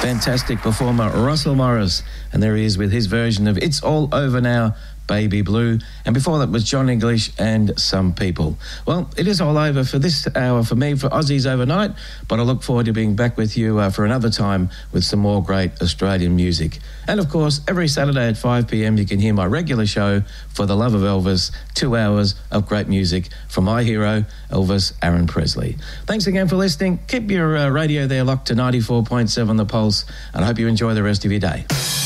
fantastic performer Russell Morris, and there he is with his version of It's All Over Now, Baby Blue, and before that was John English and Some People. Well, it is all over for this hour for me, for Aussies Overnight, but I look forward to being back with you for another time with some more great Australian music. And of course, every Saturday at 5 p.m. you can hear my regular show, For the Love of Elvis, 2 hours of great music from my hero, Elvis Aaron Presley. Thanks again for listening. Keep your radio there locked to 94.7 The Pulse, and I hope you enjoy the rest of your day.